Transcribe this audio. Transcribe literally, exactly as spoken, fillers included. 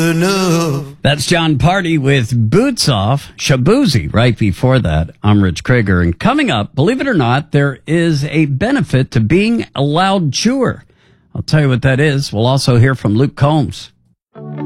enough. That's John Party with Boots Off, Shaboozey right before that. I'm Rich Krieger. And coming up, believe it or not, there is a benefit to being a loud chewer. I'll tell you what that is. We'll also hear from Luke Combs.